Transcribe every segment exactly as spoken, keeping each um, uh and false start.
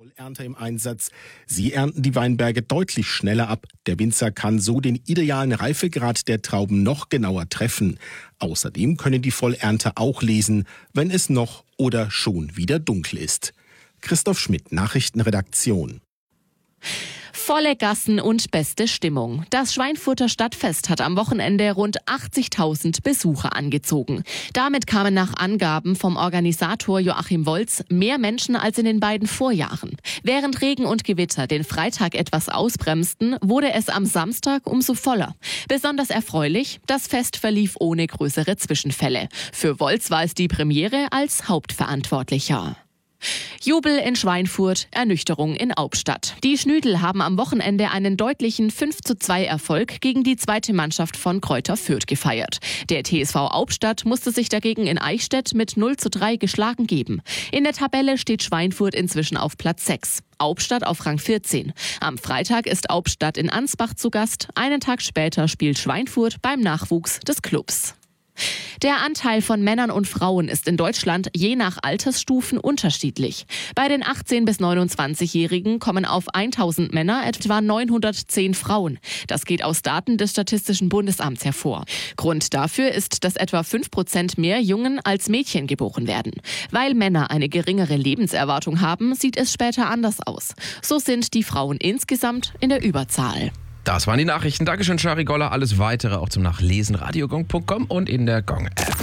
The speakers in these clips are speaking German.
Vollernte im Einsatz. Sie ernten die Weinberge deutlich schneller ab. Der Winzer kann so den idealen Reifegrad der Trauben noch genauer treffen. Außerdem können die Vollernte auch lesen, wenn es noch oder schon wieder dunkel ist. Christoph Schmidt, Nachrichtenredaktion. Volle Gassen und beste Stimmung. Das Schweinfurter Stadtfest hat am Wochenende rund achtzigtausend Besucher angezogen. Damit kamen nach Angaben vom Organisator Joachim Wolz mehr Menschen als in den beiden Vorjahren. Während Regen und Gewitter den Freitag etwas ausbremsten, wurde es am Samstag umso voller. Besonders erfreulich, das Fest verlief ohne größere Zwischenfälle. Für Wolz war es die Premiere als Hauptverantwortlicher. Jubel in Schweinfurt, Ernüchterung in Aubstadt. Die Schnüdel haben am Wochenende einen deutlichen fünf zu zwei Erfolg gegen die zweite Mannschaft von Greuther Fürth gefeiert. Der T S V Aubstadt musste sich dagegen in Eichstätt mit null zu drei geschlagen geben. In der Tabelle steht Schweinfurt inzwischen auf Platz sechs. Aubstadt auf Rang vierzehn. Am Freitag ist Aubstadt in Ansbach zu Gast. Einen Tag später spielt Schweinfurt beim Nachwuchs des Clubs. Der Anteil von Männern und Frauen ist in Deutschland je nach Altersstufen unterschiedlich. Bei den achtzehn- bis neunundzwanzigjährigen kommen auf tausend Männer etwa neunhundertzehn Frauen. Das geht aus Daten des Statistischen Bundesamts hervor. Grund dafür ist, dass etwa fünf Prozent mehr Jungen als Mädchen geboren werden. Weil Männer eine geringere Lebenserwartung haben, sieht es später anders aus. So sind die Frauen insgesamt in der Überzahl. Das waren die Nachrichten. Dankeschön, Shari Goller. Alles Weitere auch zum Nachlesen. radiogong punkt com und in der Gong-App.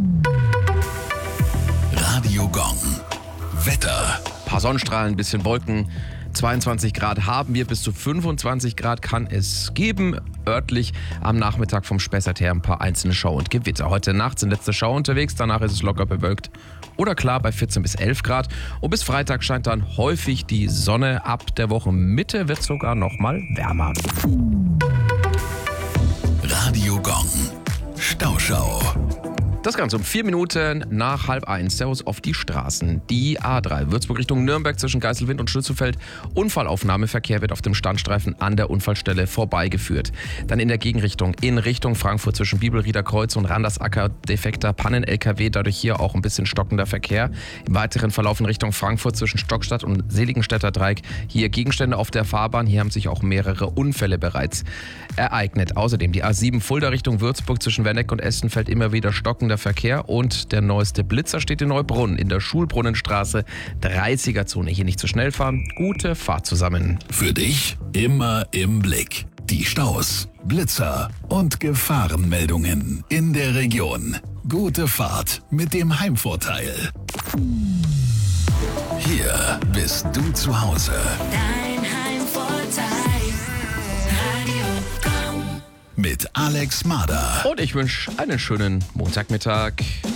Radio Gong. Wetter. Ein paar Sonnenstrahlen, ein bisschen Wolken. zweiundzwanzig Grad haben wir, bis zu fünfundzwanzig Grad kann es geben. Örtlich am Nachmittag vom Spessart her ein paar einzelne Schauer und Gewitter. Heute Nacht sind letzte Schauer unterwegs, danach ist es locker bewölkt oder klar bei vierzehn bis elf Grad. Und bis Freitag scheint dann häufig die Sonne. Ab der Woche Mitte wird es sogar noch mal wärmer. Radio Gong. Stauschau. Das Ganze um vier Minuten nach halb eins. Servus auf die Straßen. Die A drei Würzburg Richtung Nürnberg zwischen Geiselwind und Schlüsselfeld. Unfallaufnahmeverkehr wird auf dem Standstreifen an der Unfallstelle vorbeigeführt. Dann in der Gegenrichtung in Richtung Frankfurt zwischen Bibelrieder Kreuz und Randersacker defekter Pannen-L K W. Dadurch hier auch ein bisschen stockender Verkehr. Im weiteren Verlauf in Richtung Frankfurt zwischen Stockstadt und Seligenstädter Dreieck. Hier Gegenstände auf der Fahrbahn. Hier haben sich auch mehrere Unfälle bereits ereignet. Außerdem die A sieben Fulda Richtung Würzburg zwischen Werneck und Estenfeld immer wieder stockender Verkehr und der neueste Blitzer steht in Neubrunn in der Schulbrunnenstraße, dreißiger-Zone. Hier nicht zu schnell fahren, gute Fahrt zusammen. Für dich immer im Blick. Die Staus, Blitzer und Gefahrenmeldungen in der Region. Gute Fahrt mit dem Heimvorteil. Hier bist du zu Hause. Dein Heimvorteil. Radio Gong. Mit Alex Mader. Und ich wünsche einen schönen Montagmittag.